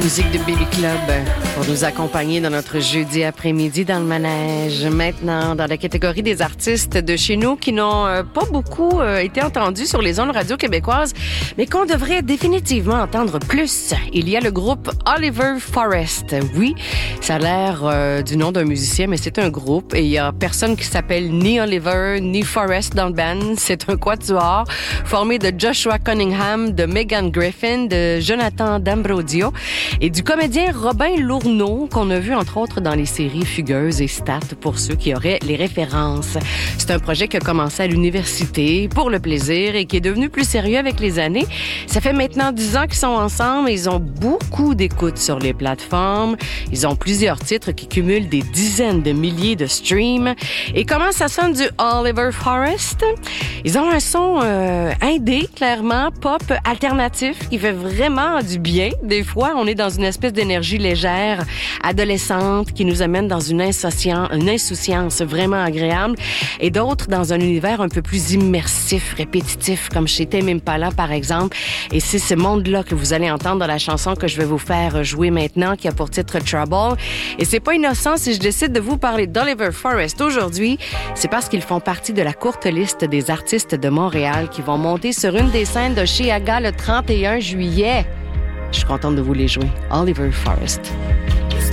musique de Billy Club pour nous accompagner dans notre jeudi après-midi dans le manège. Maintenant, dans la catégorie des artistes de chez nous qui n'ont pas beaucoup été entendus sur les ondes radio québécoises, mais qu'on devrait définitivement entendre plus. Il y a le groupe Oliver Forest. Oui, ça a l'air du nom d'un musicien, mais c'est un groupe et il y a personne qui s'appelle ni Oliver ni Forest dans le band. C'est un quatuor formé de Joshua Cunningham, de Megan Griffin, de Jonathan D'Ambrosio et du comédien Robin Lourneau qu'on a vu entre autres dans les séries Fugueuse et Stat pour ceux qui auraient les références. C'est un projet qui a commencé à l'université pour le plaisir et qui est devenu plus sérieux avec les années. Ça fait maintenant 10 ans qu'ils sont ensemble et ils ont beaucoup d'écoutes sur les plateformes. Ils ont plusieurs titres qui cumulent des dizaines de milliers de streams. Et comment ça sonne du Oliver Forest? Ils ont un son indé, clairement, pop alternatif qui fait vraiment du bien. Des fois, on est dans une espèce d'énergie légère, adolescente, qui nous amène dans une insouciance vraiment agréable. Et d'autres dans un univers un peu plus immersif, répétitif, comme chez Tame Impala, par exemple. Et c'est ce monde-là que vous allez entendre dans la chanson que je vais vous faire jouer maintenant, qui a pour titre Trouble. Et c'est pas innocent si je décide de vous parler d'Oliver Forest aujourd'hui. C'est parce qu'ils font partie de la courte liste des artistes de Montréal qui vont monter sur une des scènes de Chiaga le 31 juillet. Je suis contente de vous les jouer. Oliver Forest.